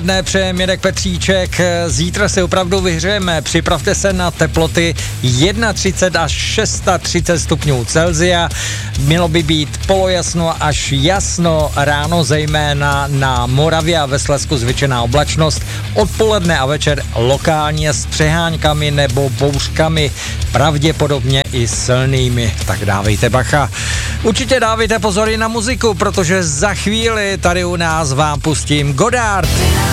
Dne přeje Mirek Petříček, zítra se opravdu vyhřejeme, připravte se na teploty 31 až 630 stupňů Celsia, mělo by být polojasno až jasno, ráno zejména na Moravě a ve Slezsku zvyšená oblačnost, odpoledne a večer lokálně s přeháňkami nebo bouřkami, pravděpodobně i silnými, tak dávejte bacha. Určitě dávejte pozor i na muziku, protože za chvíli tady u nás vám pustím Godard.